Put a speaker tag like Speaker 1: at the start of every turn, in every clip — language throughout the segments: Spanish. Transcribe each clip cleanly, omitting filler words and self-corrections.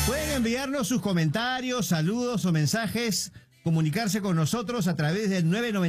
Speaker 1: Pueden enviarnos sus comentarios, saludos o mensajes, comunicarse con nosotros a través del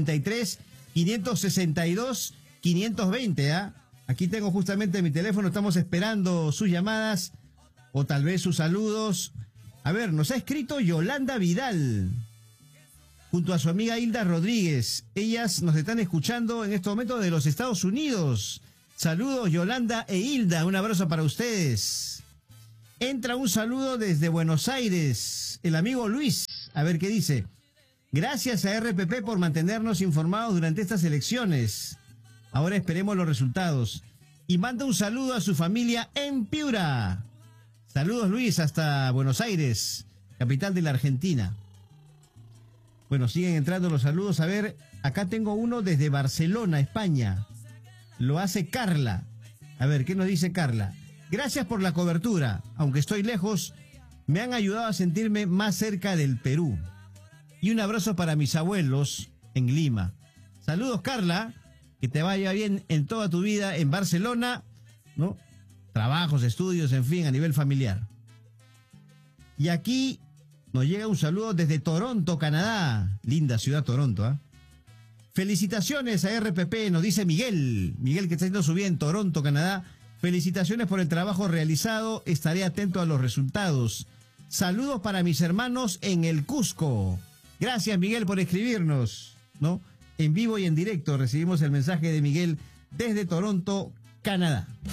Speaker 1: 993-562-520, ¿ah? Aquí tengo justamente mi teléfono, estamos esperando sus llamadas o tal vez sus saludos. A ver, nos ha escrito Yolanda Vidal junto a su amiga Hilda Rodríguez. Ellas nos están escuchando en este momento de los Estados Unidos. Saludos Yolanda e Hilda, un abrazo para ustedes. Entra un saludo desde Buenos Aires, el amigo Luis. A ver qué dice. Gracias a RPP por mantenernos informados durante estas elecciones. Ahora esperemos los resultados. Y manda un saludo a su familia en Piura. Saludos Luis hasta Buenos Aires, capital de la Argentina. Bueno, siguen entrando los saludos. A ver, acá tengo uno desde Barcelona, España. Lo hace Carla. A ver, ¿qué nos dice Carla? Gracias por la cobertura. Aunque estoy lejos, me han ayudado a sentirme más cerca del Perú. Y un abrazo para mis abuelos en Lima. Saludos, Carla. Que te vaya bien en toda tu vida en Barcelona, ¿no? Trabajos, estudios, en fin, a nivel familiar. Y aquí nos llega un saludo desde Toronto, Canadá. Linda ciudad Toronto, ¿ah? Felicitaciones a RPP, nos dice Miguel. Miguel, que está haciendo su vida en Toronto, Canadá. Felicitaciones por el trabajo realizado. Estaré atento a los resultados. Saludos para mis hermanos en el Cusco. Gracias, Miguel, por escribirnos, ¿no? En vivo y en directo recibimos el mensaje de Miguel desde Toronto, Canadá.